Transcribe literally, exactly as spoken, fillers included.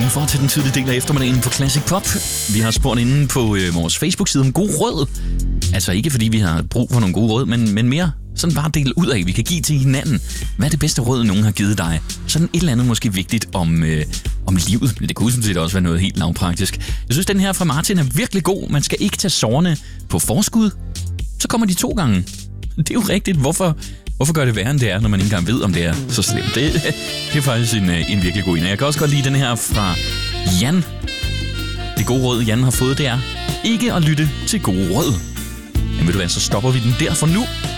for til den tidlige del af eftermiddagen på Classic Pop. Vi har spurgt inde på øh, vores Facebook-side om god råd. Altså ikke fordi vi har brug for nogle gode råd, men, men mere sådan bare dele ud af, vi kan give til hinanden. Hvad er det bedste råd, nogen har givet dig? Sådan et eller andet måske vigtigt om, øh, om livet. Det kunne sådan set også være noget helt lavpraktisk. Jeg synes, den her fra Martin er virkelig god. Man skal ikke tage sårene på forskud. Så kommer de to gange. Det er jo rigtigt. Hvorfor, hvorfor gør det værre, end det er, når man ikke engang ved, om det er så slemt? Det, det er faktisk en, en virkelig god en. Jeg kan også godt lide den her fra Jan. Det gode råd, Jan har fået, det er ikke at lytte til gode råd. Men ved du hvad, så stopper vi den der for nu.